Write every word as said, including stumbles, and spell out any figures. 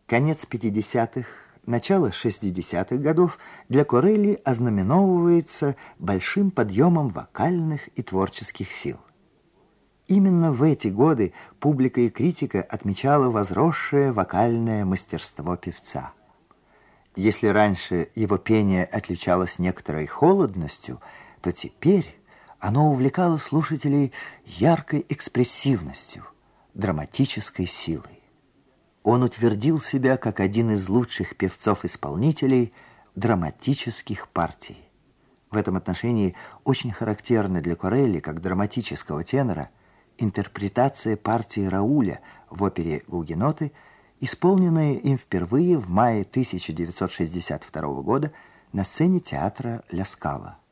Конец пятидесятых, начало шестидесятых годов для Корелли ознаменовывается большим подъемом вокальных и творческих сил. Именно в эти годы публика и критика отмечала возросшее вокальное мастерство певца. Если раньше его пение отличалось некоторой холодностью, то теперь оно увлекало слушателей яркой экспрессивностью, драматической силой. Он утвердил себя как один из лучших певцов-исполнителей драматических партий. В этом отношении очень характерна для Корелли, как драматического тенора, интерпретация партии Рауля в опере «Гугеноты», исполненная им впервые в мае тысяча девятьсот шестьдесят второго года на сцене театра Ля Скала.